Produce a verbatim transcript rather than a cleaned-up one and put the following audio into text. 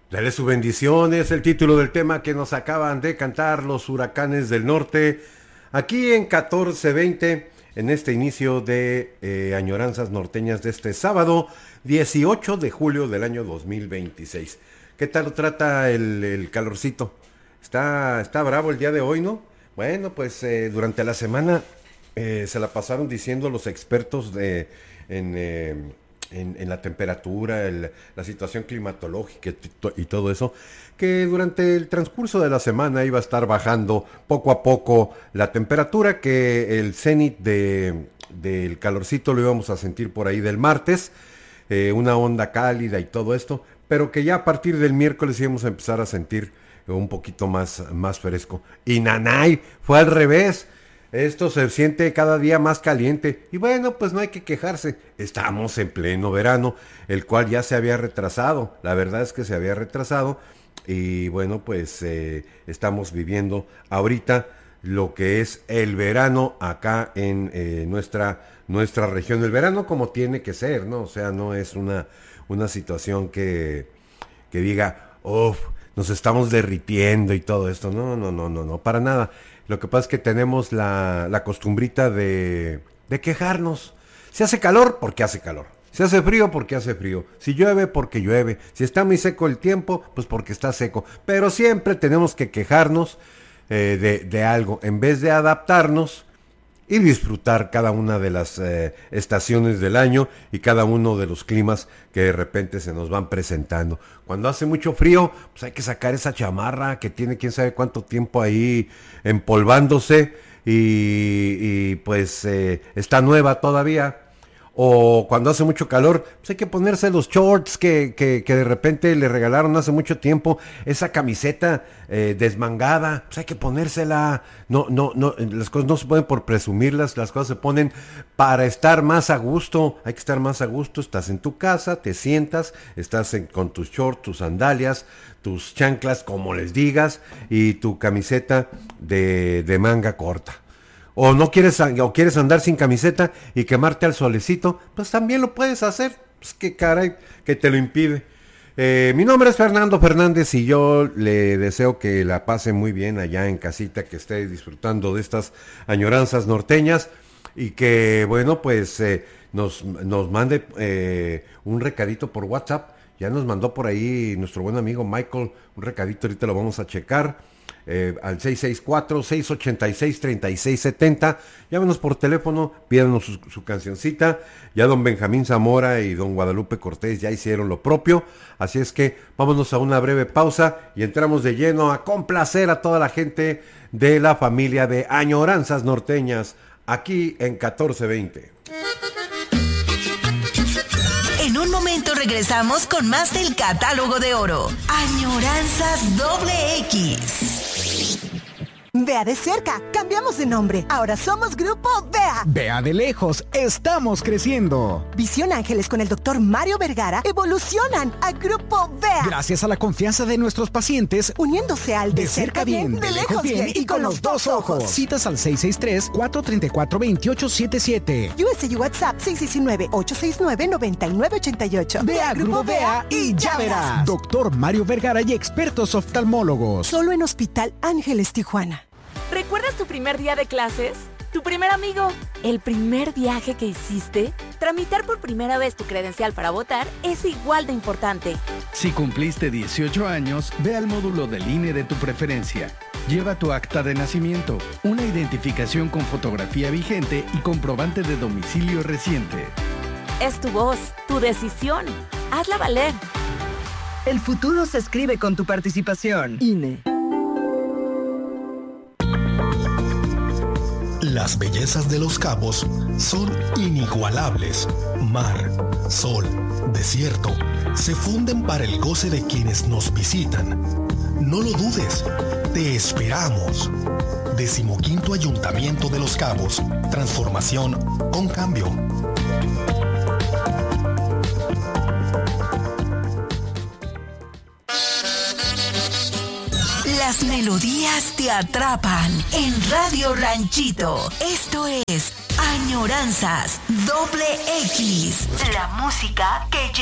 Dale su bendición, es el título del tema que nos acaban de cantar los Huracanes del Norte, aquí en catorce veinte, en este inicio de eh, Añoranzas Norteñas de este sábado, dieciocho de julio del año dos mil veintiséis. ¿Qué tal lo trata el, el calorcito? Está, está bravo el día de hoy, ¿no? Bueno, pues eh, durante la semana eh, se la pasaron diciendo los expertos de, en... Eh, En, en la temperatura, el, la situación climatológica y todo eso, que durante el transcurso de la semana iba a estar bajando poco a poco la temperatura, que el cenit de, del calorcito lo íbamos a sentir por ahí del martes, eh, una onda cálida y todo esto, pero que ya a partir del miércoles íbamos a empezar a sentir un poquito más, más fresco. Y nanay, fue al revés. Esto se siente cada día más caliente y bueno, pues no hay que quejarse. Estamos en pleno verano, el cual ya se había retrasado. La verdad es que se había retrasado y bueno, pues eh, estamos viviendo ahorita lo que es el verano acá en eh, nuestra, nuestra región. El verano como tiene que ser, ¿no? O sea, no es una, una situación que, que diga, uff, nos estamos derritiendo y todo esto. No, no, no, no, no, para nada. Lo que pasa es que tenemos la, la costumbrita de, de quejarnos. Si hace calor, porque hace calor. Si hace frío, porque hace frío. Si llueve, porque llueve. Si está muy seco el tiempo, pues porque está seco. Pero siempre tenemos que quejarnos eh, de, de algo, en vez de adaptarnos y disfrutar cada una de las eh, estaciones del año y cada uno de los climas que de repente se nos van presentando. Cuando hace mucho frío, pues hay que sacar esa chamarra que tiene quién sabe cuánto tiempo ahí empolvándose y, y pues eh, está nueva todavía. O cuando hace mucho calor, pues hay que ponerse los shorts que, que, que de repente le regalaron hace mucho tiempo, esa camiseta eh, desmangada, pues hay que ponérsela. No, no, no, las cosas no se ponen por presumirlas, las cosas se ponen para estar más a gusto. Hay que estar más a gusto, estás en tu casa, te sientas, estás en, con tus shorts, tus sandalias, tus chanclas, como les digas, y tu camiseta de, de manga corta. O no quieres, o quieres andar sin camiseta y quemarte al solecito, pues también lo puedes hacer. Pues qué caray, que te lo impide. Eh, mi nombre es Fernando Fernández y yo le deseo que la pase muy bien allá en casita, que esté disfrutando de estas añoranzas norteñas y que, bueno, pues eh, nos, nos mande eh, un recadito por WhatsApp. Ya nos mandó por ahí nuestro buen amigo Michael un recadito, ahorita lo vamos a checar. Eh, al seis seis cuatro, seis ocho seis, tres seis siete cero, llámenos por teléfono, pídanos su, su cancioncita. Ya don Benjamín Zamora y don Guadalupe Cortés ya hicieron lo propio, así es que vámonos a una breve pausa y entramos de lleno a complacer a toda la gente de la familia de Añoranzas Norteñas, aquí en catorce veinte. En un momento regresamos con más del catálogo de oro. Añoranzas doble X. Vea de cerca, cambiamos de nombre. Ahora somos Grupo Vea. Vea de lejos, estamos creciendo. Visión Ángeles con el doctor Mario Vergara evolucionan a Grupo Vea. Gracias a la confianza de nuestros pacientes, uniéndose al de, de cerca bien, bien, de lejos bien, bien y con los dos ojos. Citas al seis seis tres, cuatro tres cuatro, dos ocho siete siete. U S U WhatsApp seis seis nueve, ocho seis nueve, nueve nueve ocho ocho. Vea Grupo Vea y ya verás. Doctor Mario Vergara y expertos oftalmólogos. Solo en Hospital Ángeles Tijuana. ¿Recuerdas tu primer día de clases? ¿Tu primer amigo? ¿El primer viaje que hiciste? Tramitar por primera vez tu credencial para votar es igual de importante. Si cumpliste dieciocho años, ve al módulo del I N E de tu preferencia. Lleva tu acta de nacimiento, una identificación con fotografía vigente y comprobante de domicilio reciente. Es tu voz, tu decisión. Hazla valer. El futuro se escribe con tu participación. I N E. Las bellezas de Los Cabos son inigualables. Mar, sol, desierto, se funden para el goce de quienes nos visitan. No lo dudes, te esperamos. Decimoquinto Ayuntamiento de Los Cabos. Transformación con cambio. Las melodías te atrapan en Radio Ranchito. Esto es Añoranzas doble X. La música que